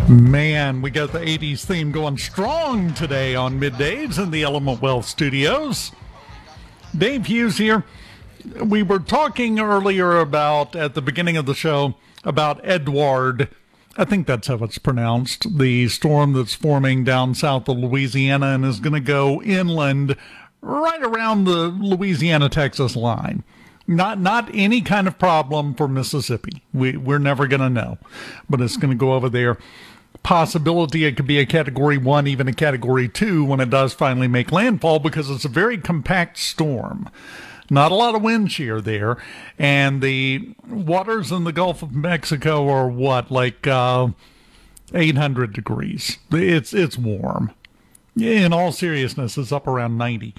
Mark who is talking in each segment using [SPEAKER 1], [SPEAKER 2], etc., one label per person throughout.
[SPEAKER 1] Man, we got the 80s theme going strong today on Middays in the Element Wealth Studios. Dave Hughes here. We were talking earlier about, at the beginning of the show, about Edouard. I think that's how it's pronounced. The storm that's forming down south of Louisiana and is going to go inland right around the Louisiana-Texas line. Not any kind of problem for Mississippi. We're never going to know. But it's going to go over there. Possibility it could be a Category 1, even a Category 2 when it does finally make landfall, because it's a very compact storm. Not a lot of wind shear there. And the waters in the Gulf of Mexico are like 800 degrees. It's warm. In all seriousness, it's up around 90.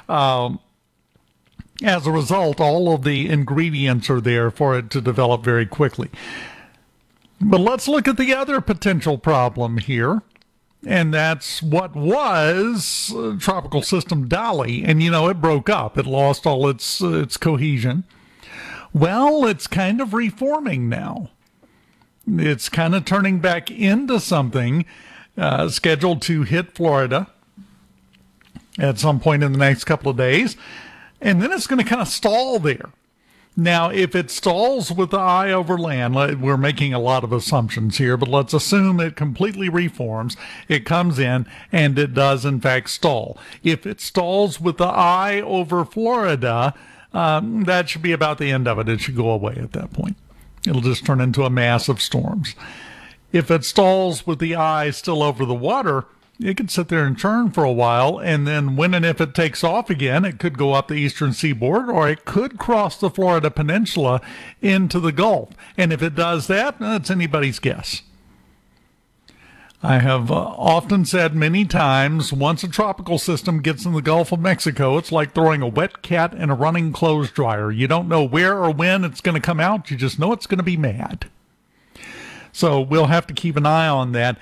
[SPEAKER 1] As a result, all of the ingredients are there for it to develop very quickly. But let's look at the other potential problem here, and that's what was Tropical System Dolly. And, it broke up. It lost all its cohesion. Well, it's kind of reforming now. It's kind of turning back into something scheduled to hit Florida at some point in the next couple of days. And then it's going to kind of stall there. Now, if it stalls with the eye over land, we're making a lot of assumptions here, but let's assume it completely reforms. It comes in, and it does, in fact, stall. If it stalls with the eye over Florida, that should be about the end of it. It should go away at that point. It'll just turn into a mass of storms. If it stalls with the eye still over the water, it could sit there and churn for a while, and then when and if it takes off again, it could go up the eastern seaboard, or it could cross the Florida Peninsula into the Gulf. And if it does that, it's anybody's guess. I have often said many times, once a tropical system gets in the Gulf of Mexico, it's like throwing a wet cat in a running clothes dryer. You don't know where or when it's going to come out. You just know it's going to be mad. So we'll have to keep an eye on that.